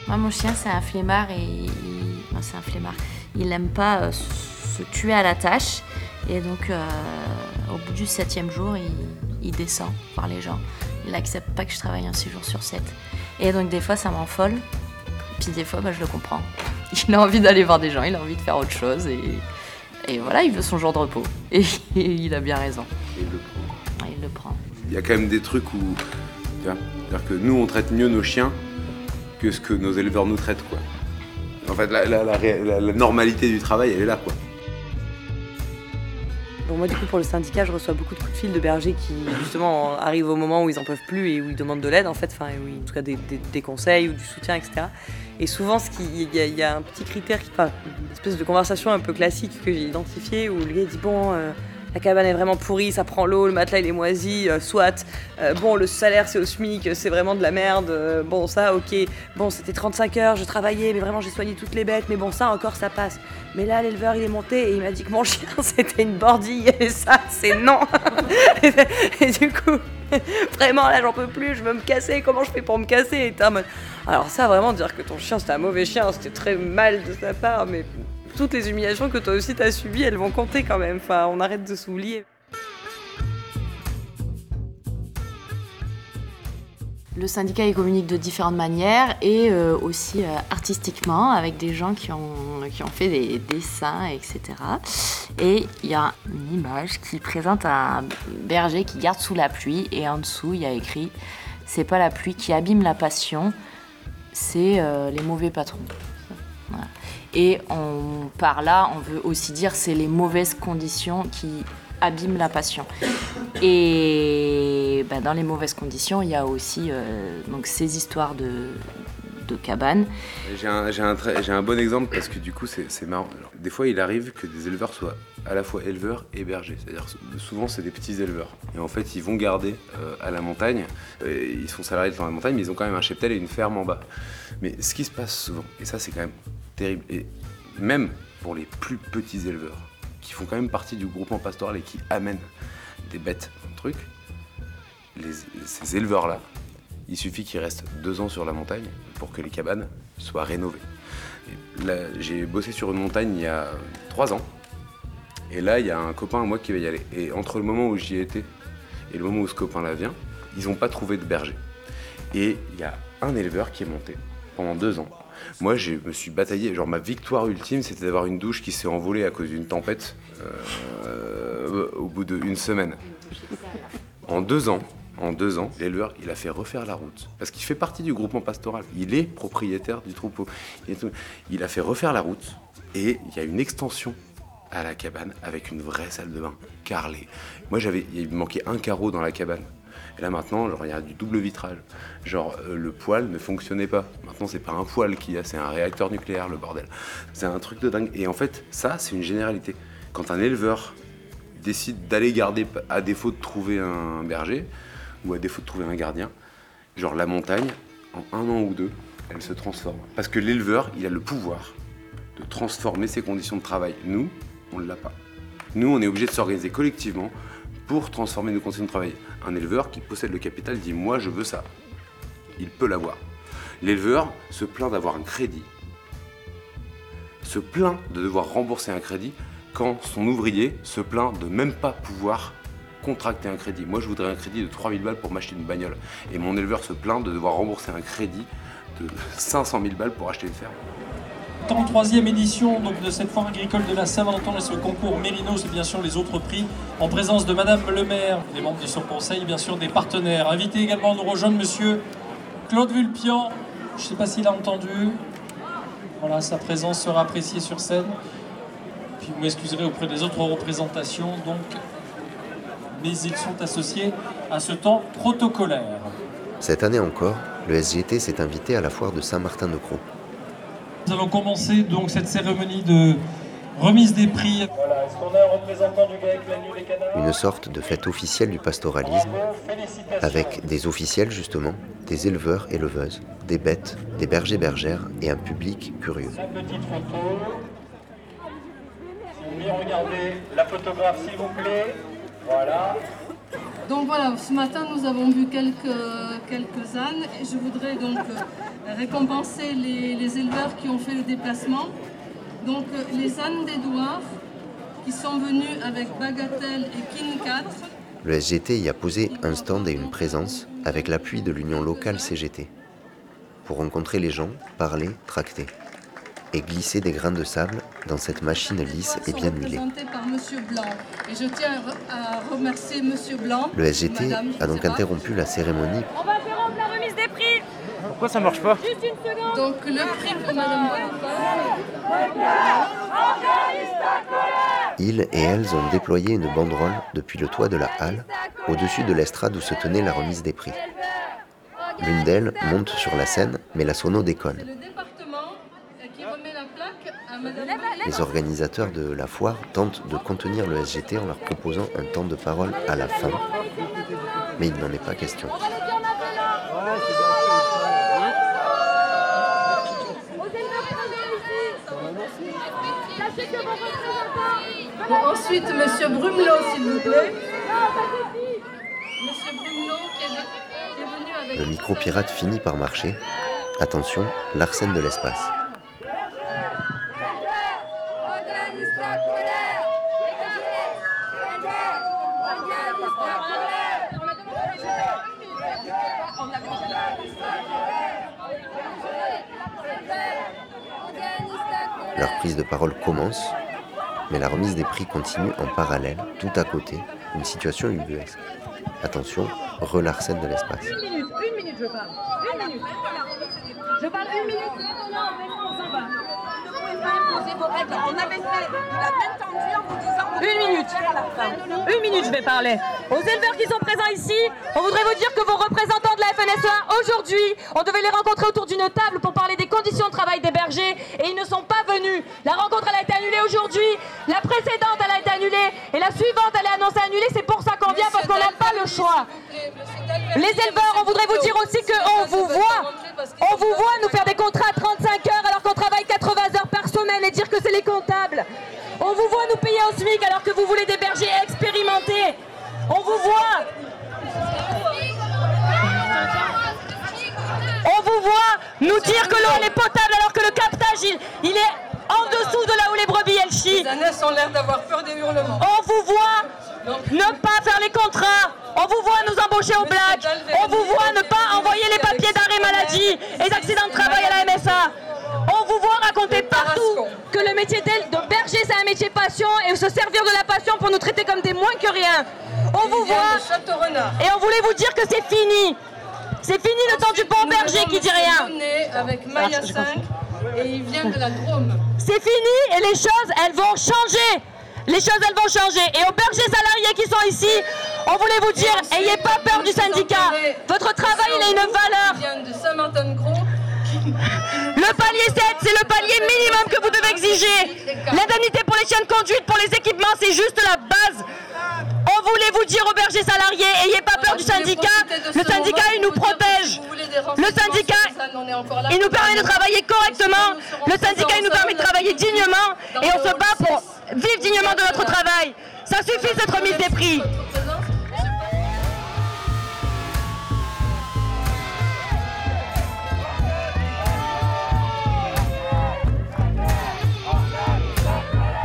Moi, mon chien, c'est un flemmard non, c'est un flemmard. Il n'aime pas se tuer à la tâche. Et donc, au bout du 7e jour, il descend voir les gens. Il n'accepte pas que je travaille un 6 jours sur 7. Et donc, des fois, ça m'enfolle. Puis des fois, je le comprends. Il a envie d'aller voir des gens, il a envie de faire autre chose. Et voilà, il veut son jour de repos. Et il a bien raison. Et il le prend. Ouais, il le prend. Il y a quand même des trucs où... C'est-à-dire que nous, on traite mieux nos chiens que ce que nos éleveurs nous traitent, quoi. En fait, la normalité du travail, elle est là, quoi. Bon, moi, du coup, pour le syndicat, je reçois beaucoup de coups de fil de bergers qui, justement, arrivent au moment où ils en peuvent plus et où ils demandent de l'aide, en fait, enfin, oui, en tout cas des conseils ou du soutien, etc. Et souvent, il y a un petit critère, une espèce de conversation un peu classique que j'ai identifiée où le gars dit bon, la cabane est vraiment pourrie, ça prend l'eau, le matelas il est moisi, soit. Bon, le salaire c'est au SMIC, c'est vraiment de la merde. Bon, ça, ok. Bon, c'était 35 heures, je travaillais, mais vraiment j'ai soigné toutes les bêtes, mais bon, ça encore ça passe. Mais là, l'éleveur il est monté et il m'a dit que mon chien c'était une bordille et ça, c'est non. Et du coup, vraiment là, j'en peux plus, je veux me casser, comment je fais pour me casser et t'es en mode, alors ça, vraiment, dire que ton chien c'était un mauvais chien, c'était très mal de sa part, mais toutes les humiliations que toi aussi t'as subies, elles vont compter quand même. Enfin, on arrête de s'oublier. Le syndicat il communique de différentes manières et aussi artistiquement avec des gens qui ont fait des dessins, etc. Et il y a une image qui présente un berger qui garde sous la pluie et en dessous il y a écrit « C'est pas la pluie qui abîme la passion, c'est les mauvais patrons ». Voilà. Et par là, on veut aussi dire c'est les mauvaises conditions qui abîment la passion. Et dans les mauvaises conditions, il y a aussi donc ces histoires de cabanes. J'ai un bon exemple parce que du coup, c'est marrant. Alors, des fois, il arrive que des éleveurs soient à la fois éleveurs et bergers. C'est-à-dire souvent, c'est des petits éleveurs. Et en fait, ils vont garder à la montagne. Ils sont salariés dans la montagne, mais ils ont quand même un cheptel et une ferme en bas. Mais ce qui se passe souvent, et ça, c'est quand même terrible, et même pour les plus petits éleveurs, qui font quand même partie du groupement pastoral et qui amènent des bêtes dans le truc, ces éleveurs-là, il suffit qu'ils restent 2 ans sur la montagne pour que les cabanes soient rénovées. Et là, j'ai bossé sur une montagne il y a 3 ans, et là, il y a un copain à moi qui va y aller. Et entre le moment où j'y étais et le moment où ce copain-là vient, ils n'ont pas trouvé de berger. Et il y a un éleveur qui est monté pendant 2 ans. Moi, je me suis bataillé. Genre, ma victoire ultime, c'était d'avoir une douche qui s'est envolée à cause d'une tempête au bout d'1 semaine. En 2 ans, l'éleveur, il a fait refaire la route. Parce qu'il fait partie du groupement pastoral. Il est propriétaire du troupeau. Il a fait refaire la route. Et il y a une extension à la cabane avec une vraie salle de bain carrelée. Moi, il me manquait un carreau dans la cabane. Et là maintenant, genre, il y a du double vitrage. Genre, le poêle ne fonctionnait pas. Maintenant, c'est pas un poêle qu'il y a, c'est un réacteur nucléaire, le bordel. C'est un truc de dingue. Et en fait, ça, c'est une généralité. Quand un éleveur décide d'aller garder, à défaut de trouver un berger, ou à défaut de trouver un gardien, genre la montagne, en 1 an ou 2, elle se transforme. Parce que l'éleveur, il a le pouvoir de transformer ses conditions de travail. Nous, on ne l'a pas. Nous, on est obligé de s'organiser collectivement pour transformer nos conditions de travail. Un éleveur qui possède le capital dit « moi, je veux ça ». Il peut l'avoir. L'éleveur se plaint d'avoir un crédit, se plaint de devoir rembourser un crédit quand son ouvrier se plaint de même pas pouvoir contracter un crédit. Moi, je voudrais un crédit de 3000 balles pour m'acheter une bagnole. Et mon éleveur se plaint de devoir rembourser un crédit de 500 000 balles pour acheter une ferme. 33e édition donc, de cette foire agricole de la Saint-Valentin et ce concours Mérinos et bien sûr les autres prix en présence de Madame le maire, des membres de son conseil et bien sûr des partenaires. Invité également à nous rejoindre Monsieur Claude Vulpian, je ne sais pas s'il a entendu, voilà, sa présence sera appréciée sur scène. Puis vous m'excuserez auprès des autres représentations, donc, mais ils sont associés à ce temps protocolaire. Cette année encore, le SGT s'est invité à la foire de Saint-Martin-de-Crau. Nous allons commencer donc cette cérémonie de remise des prix. Voilà, est-ce qu'on a un représentant du GAEC, la Nuit des Canards ? Une sorte de fête officielle du pastoralisme, avec des officiels justement, des éleveurs, éleveuses, des bêtes, des bergers, bergères et un public curieux. 5 petites photos. Si vous voulez regarder la photographe, s'il vous plaît. Voilà. Donc voilà, ce matin nous avons vu quelques ânes et je voudrais donc récompenser les éleveurs qui ont fait le déplacement. Donc les ânes d'Édouard qui sont venus avec Bagatelle et King 4. Le SGT y a posé un stand et une présence avec l'appui de l'union locale CGT pour rencontrer les gens, parler, tracter et glisser des grains de sable dans cette machine lisse et bien huilée. Par Monsieur Blanc. Et je tiens à remercier Monsieur Blanc. Le SGT a donc interrompu la cérémonie. On va interrompre la remise des prix. Pourquoi ça marche pas? Juste une seconde. Donc le prix pour Madame Ils et elles ont déployé une banderole depuis le toit de la halle, au-dessus de l'estrade où se tenait la remise des prix. L'une d'elles monte sur la scène, mais la sono déconne. Les organisateurs de la foire tentent de contenir le SGT en leur proposant un temps de parole à la fin, mais il n'en est pas question. Bon, ensuite, Monsieur Brumelot, s'il vous plaît. Monsieur Brumelot qui est venu avec... Le micro-pirate finit par marcher. Attention, l'arsène de l'espace. Leur prise de parole commence, mais la remise des prix continue en parallèle, tout à côté, une situation ubuesque. Attention, re-l'arsène de l'espace. Une minute, je parle. Une minute. Je parle une minute. Non, mais non, on s'en va. Vous ne pouvez pas imposer vos règles. On avait fait la main tendue en vous disant... Une minute. Une minute, je vais parler. Aux éleveurs qui sont présents ici, on voudrait vous dire que vos représentants de la FNSEA, aujourd'hui, on devait les rencontrer autour d'une table pour parler des conditions de travail des bergers et ils ne sont pas venus. La rencontre, elle a été annulée aujourd'hui, la précédente, elle a été annulée et la suivante, elle est annoncée annulée. C'est pour ça qu'on vient, parce qu'on n'a pas le choix. Les éleveurs, on voudrait vous dire aussi qu'on vous voit nous faire des contrats à 35 heures alors qu'on travaille 80 heures par semaine et dire que c'est les comptables. On vous voit nous payer au SMIC alors que vous voulez des bergers expérimentés. On vous voit nous dire que l'eau elle est potable alors que le captage il est en dessous de là où les brebis elles chient. Les ânes ont l'air d'avoir peur des hurlements. On vous voit ne pas faire les contrats. On vous voit nous embaucher au black. On vous voit ne pas envoyer les papiers d'arrêt maladie et d'accident de travail à la MSA. On vous voit raconter partout que le métier de berger c'est un métier passion et se servir de la passion pour nous traiter comme des moins que rien. On vous voit et on voulait vous dire que c'est fini. C'est fini le temps du bon berger qui dit rien. Avec Maya 5 et il vient de la Drôme. C'est fini et les choses elles vont changer. Les choses elles vont changer. Et aux bergers salariés qui sont ici, on voulait vous dire, ayez pas peur du syndicat. Votre travail il a une valeur. Il vient de Saint-Martin-de-Gros. Le palier 7, c'est le palier minimum que vous devez exiger. L'indemnité pour les chiens de conduite, pour les équipements, c'est juste la base. On voulait vous dire aux bergers salariés, ayez pas peur du syndicat. Le syndicat, il nous protège. Le syndicat, il nous permet de travailler correctement. Le syndicat, il nous permet de travailler dignement. Et on se bat pour vivre dignement de notre travail. Ça suffit cette remise des prix.